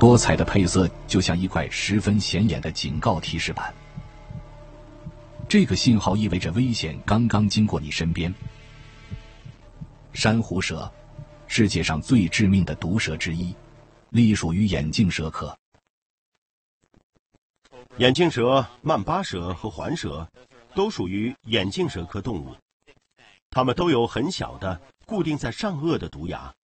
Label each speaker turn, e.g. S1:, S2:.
S1: 多彩的配色就像一块十分显眼的警告提示板。这个信号意味着危险刚刚经过你身边。珊瑚蛇，世界上最致命的毒蛇之一，隶属于眼镜蛇科。
S2: 眼镜蛇、曼巴蛇和环蛇都属于眼镜蛇科动物，它们都有很小的固定在上颚的毒牙。